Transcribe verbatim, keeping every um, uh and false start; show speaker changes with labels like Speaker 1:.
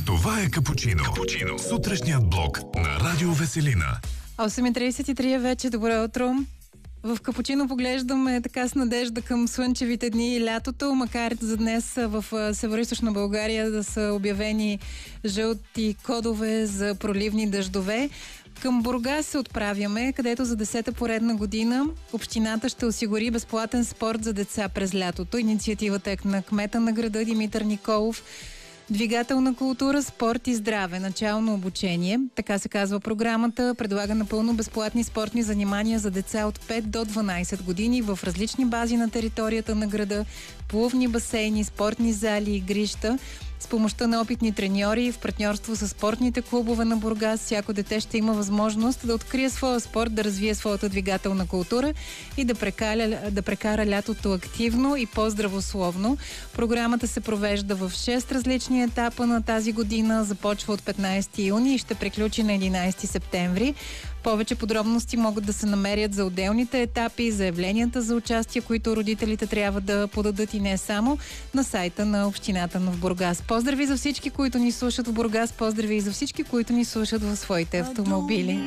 Speaker 1: Това е Капучино. Капучино. Сутрешният блок на Радио Веселина.
Speaker 2: осем и тридесет и три е вече. Добро утро. В Капучино поглеждаме така с надежда към слънчевите дни и лятото, макар за днес в североизточна България да са обявени жълти кодове за проливни дъждове. Към Бургас се отправяме, където за десета поредна година общината ще осигури безплатен спорт за деца през лятото. Инициативата е на кмета на града Димитър Николов. Двигателна култура, спорт и здраве, начално обучение. Така се казва програмата. Предлага напълно безплатни спортни занимания за деца от пет до дванайсет години в различни бази на територията на града, плувни басейни, спортни зали, игрища. С помощта на опитни треньори в партньорство с спортните клубове на Бургас, всяко дете ще има възможност да открие своя спорт, да развие своята двигателна култура и да прекаля, да прекара лятото активно и по-здравословно. Програмата се провежда в шест различни етапа на тази година. Започва от петнайсети юни и ще приключи на единайсети септември. Повече подробности могат да се намерят за отделните етапи, заявленията за участие, които родителите трябва да подадат и не само на сайта на общината в Бургас. Поздрави за всички, които ни слушат в Бургас, поздрави и за всички, които ни слушат в своите автомобили.